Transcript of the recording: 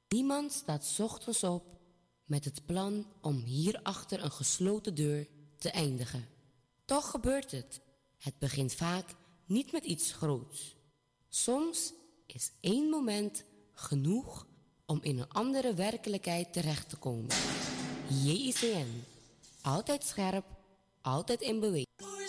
Niemand staat 's ochtends op met het plan om hier achter een gesloten deur te eindigen. Toch gebeurt het. Het begint vaak niet met iets groots. Soms is 1 moment genoeg om in een andere werkelijkheid terecht te komen. JICN. Altijd scherp, altijd in beweging.